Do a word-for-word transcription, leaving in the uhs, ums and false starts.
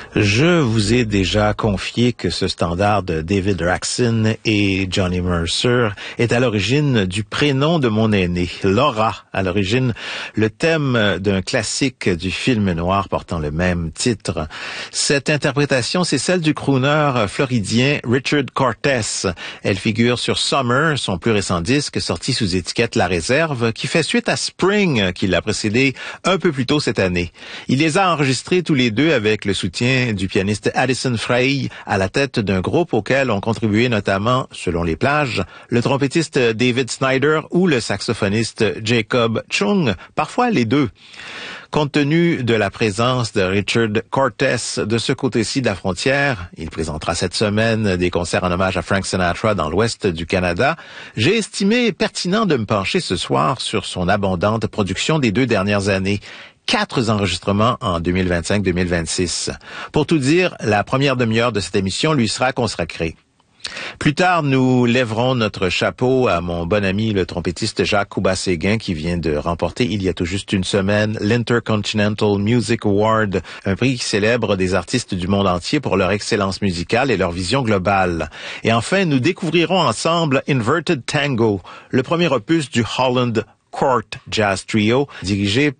Je vous ai déjà confié que ce standard de David Raksin et Johnny Mercer est à l'origine du prénom de mon aînée, Laura. À l'origine, le thème d'un classique du film noir portant le même titre. Cette interprétation, c'est celle du crooner floridien Richard Cortés. Elle figure sur Summer, son plus récent disque sorti sous étiquette La Réserve, qui fait suite à Spring, qui l'a précédé un peu plus tôt cette année. Il les a enregistrés tous les deux avec le soutien du pianiste Addison Frey à la tête d'un groupe auquel ont contribué notamment, selon les plages, le trompettiste David Snyder ou le saxophoniste Jacob Chung, parfois les deux. Compte tenu de la présence de Richard Cortés de ce côté-ci de la frontière, il présentera cette semaine des concerts en hommage à Frank Sinatra dans l'ouest du Canada, j'ai estimé pertinent de me pencher ce soir sur son abondante production des deux dernières années. Quatre enregistrements en deux mille vingt-cinq deux mille vingt-six. Pour tout dire, la première demi-heure de cette émission lui sera consacrée. Plus tard, nous lèverons notre chapeau à mon bon ami, le trompettiste Jacques Coubas-Séguin, qui vient de remporter il y a tout juste une semaine l'Intercontinental Music Award, un prix qui célèbre des artistes du monde entier pour leur excellence musicale et leur vision globale. Et enfin, nous découvrirons ensemble Inverted Tango, le premier opus du Holland Court Jazz Trio, dirigé